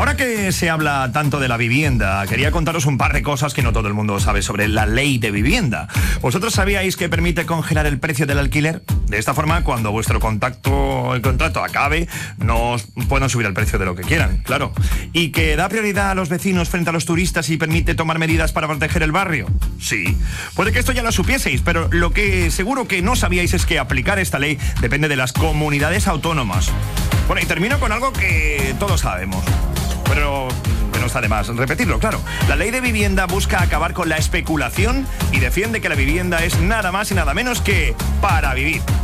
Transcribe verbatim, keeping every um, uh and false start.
Ahora que se habla tanto de la vivienda, quería contaros un par de cosas que no todo el mundo sabe sobre la ley de vivienda. ¿Vosotros sabíais que permite congelar el precio del alquiler? De esta forma, cuando vuestro contacto, el contrato acabe, no os puedan subir el precio de lo que quieran, claro. ¿Y que da prioridad a los vecinos frente a los turistas y permite tomar medidas para proteger el barrio? Sí. Puede que esto ya lo supieseis, pero lo que seguro que no sabíais es que aplicar esta ley depende de las comunidades autónomas. Bueno, y termino con algo que todos sabemos, pero que no está de más repetirlo, claro. La ley de vivienda busca acabar con la especulación y defiende que la vivienda es nada más y nada menos que para vivir.